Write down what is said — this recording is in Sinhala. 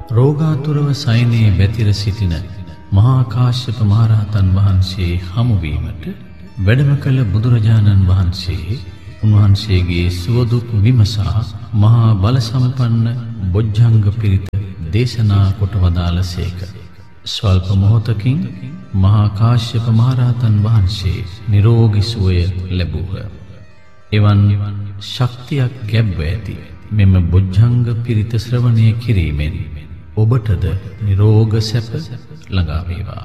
රෝගාතුරව සයනේ බැතිර සිටින මහා කාශ්‍යප මහරහතන් වහන්සේ හමුවීමට වැඩම කළ බුදුරජාණන් වහන්සේ උන්වහන්සේගේ සුවදුක් විමසා මහා බල සම්පන්න බොජ්ජංග පිරිත දේශනා කොට වදාළසේක. ස්වල්ප මොහොතකින් මහා කාශ්‍යප මහරහතන් වහන්සේ නිරෝගී සුවය ලැබුහ. එවන් ශක්තියක් ගැබ්ව ඇති මෙම බොජ්ජංග පිරිත ශ්‍රවණය කිරීමෙන් ඔබටද නිරෝග සැප ළඟා වේවා.